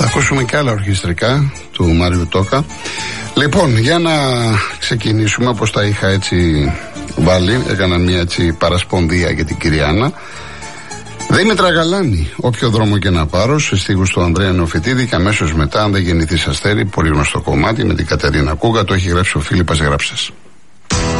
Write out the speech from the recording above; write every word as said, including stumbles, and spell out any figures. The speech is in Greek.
Θα ακούσουμε και άλλα ορχιστρικά του Μάριου Τόκα. Λοιπόν, για να ξεκινήσουμε, όπως τα είχα έτσι βάλει, έκανα μια έτσι παρασπονδία για την κυρία Άννα. Δήμητρα Γαλάνη, όποιο δρόμο και να πάρω, σε στίχους του Ανδρέα Νεοφυτίδη, και αμέσως μετά, αν δεν γεννηθείς αστέρι, πολύ γνωστό κομμάτι με την Κατερίνα Κούγα, το έχει γράψει ο Φίλιππας Γράψας.